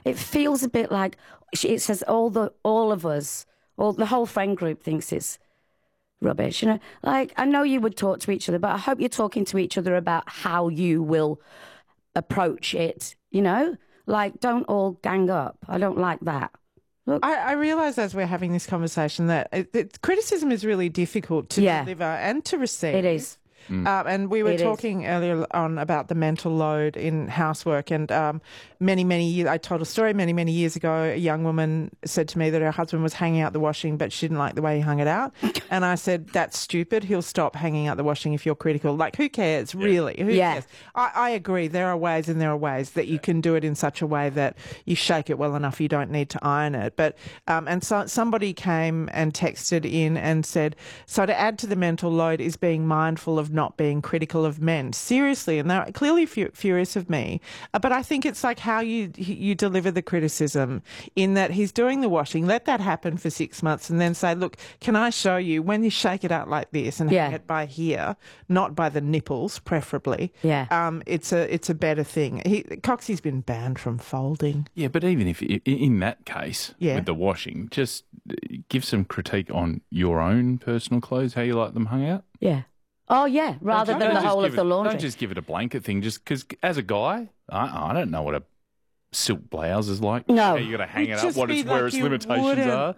it feels a bit like it says all of us, the whole friend group thinks it's rubbish. You know, like I know you would talk to each other, but I hope you're talking to each other about how you will approach it. You know, like don't all gang up. I don't like that. Look, I realise as we're having this conversation that criticism is really difficult to deliver and to receive. It is. And we were talking earlier on about the mental load in housework, and many years, I told a story many years ago. A young woman said to me that her husband was hanging out the washing, but she didn't like the way he hung it out. And I said, that's stupid. He'll stop hanging out the washing if you're critical. Like, who cares, really? Who cares? I agree. There are ways and there are ways that you can do it in such a way that you shake it well enough you don't need to iron it. But and so somebody came and texted in and said, so to add to the mental load is being mindful of not being critical of men. Seriously, and they're clearly furious of me. But I think it's like how you deliver the criticism, in that he's doing the washing, let that happen for 6 months and then say, look, can I show you when you shake it out like this and hang it by here, not by the nipples, preferably. It's a better thing. Coxie's been banned from folding. Yeah, but even if in that case, with the washing, just give some critique on your own personal clothes, how you like them hung out. Yeah. Oh, yeah, rather than the whole of the laundry. Don't just give it a blanket thing, just because as a guy, I don't know what a silk blouse is like. No. How you got to hang it up, where its limitations are.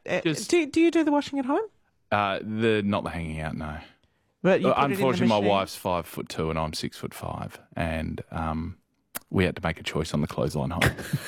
Do you do the washing at home? Not the hanging out, no. But unfortunately, my wife's 5'2" and I'm 6'5", and we had to make a choice on the clothesline home.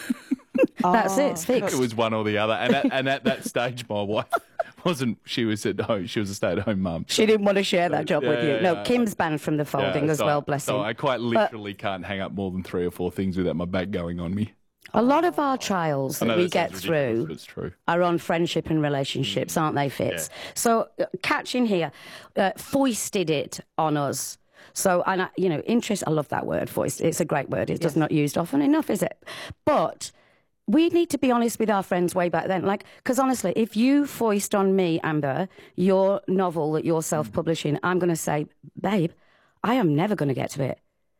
That's it. It's fixed. It was one or the other, and at that stage, my wife wasn't. She was at home. She was a stay-at-home mum. She didn't want to share that job with you. No, Kim's banned from the folding as well. Bless him. So I quite literally can't hang up more than 3 or 4 things without my back going on me. A lot of our trials that we get through it's true. are on friendship and relationships, aren't they, Fitz? Yeah. So catch in here, foisted it on us. So, and interest, I love that word, foist. It's a great word. It's not used often enough, is it? But we need to be honest with our friends way back then. Because honestly, if you foist on me, Amber, your novel that you're self-publishing, I'm going to say, babe, I am never going to get to it.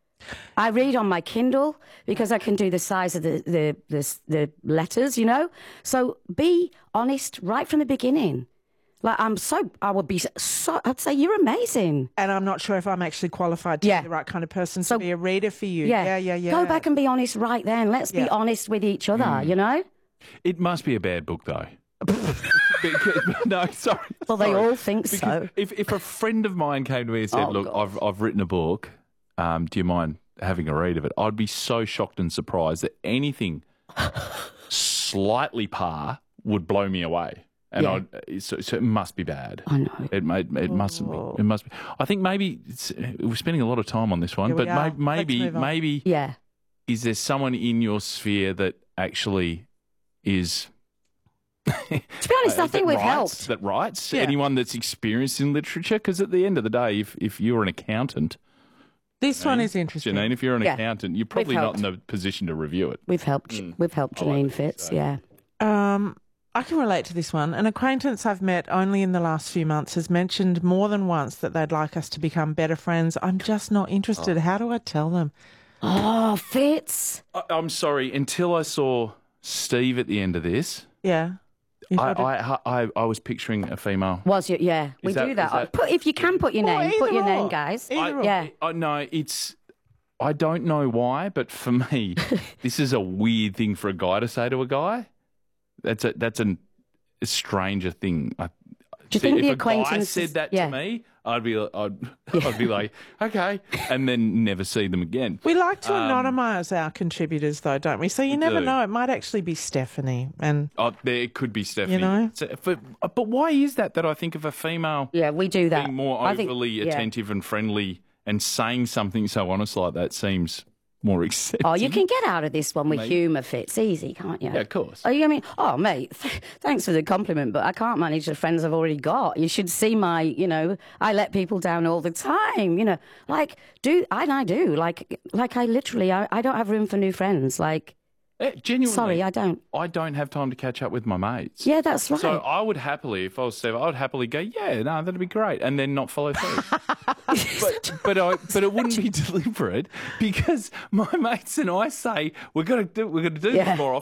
I read on my Kindle because I can do the size of the letters, So be honest right from the beginning. I'd say you're amazing. And I'm not sure if I'm actually qualified to be the right kind of person to be a reader for you. Yeah. Go back and be honest right then. Let's be honest with each other, It must be a bad book, though. No, sorry. Well, they all think so. If a friend of mine came to me and said, look, I've written a book, do you mind having a read of it? I'd be so shocked and surprised that anything slightly par would blow me away. And so it must be bad. I know. It mustn't be. It must be. I think maybe we're spending a lot of time on this one, but maybe is there someone in your sphere that actually is? To be honest, I think we've helped. That writes anyone that's experienced in literature, because at the end of the day, if you're an accountant. This one is interesting. Janine, if you're an accountant, you're probably not in the position to review it. We've helped. We've helped Janine Fitz. So. I can relate to this one. An acquaintance I've met only in the last few months has mentioned more than once that they'd like us to become better friends. I'm just not interested. How do I tell them? Oh, Fitz. I'm sorry. Until I saw Steve at the end of this. Yeah. I was picturing a female. Was you? Yeah, we do that. If you can put your name, guys. No, I don't know why, but for me, this is a weird thing for a guy to say to a guy. That's a stranger thing. Do you think the acquaintance? If a guy said that to me, I'd be like, okay, and then never see them again. We like to anonymise our contributors, though, don't we? So you never know. It might actually be Stephanie, and there could be Stephanie. But why is that I think of a female? Yeah, we do that. Being more overly attentive and friendly and saying something so honest like that seems more accepting. Oh, you can get out of this one with humour, Fitz. Easy, can't you? Yeah, of course. Oh, mate, thanks for the compliment, but I can't manage the friends I've already got. You should see my, I let people down all the time, I do. I literally, I don't have room for new friends, genuinely. Sorry, I don't. I don't have time to catch up with my mates. Yeah, that's right. So I would happily, if I was Steve, I would happily go, that'd be great, and then not follow through. but it wouldn't be deliberate, because my mates and I say we're going to do this more often.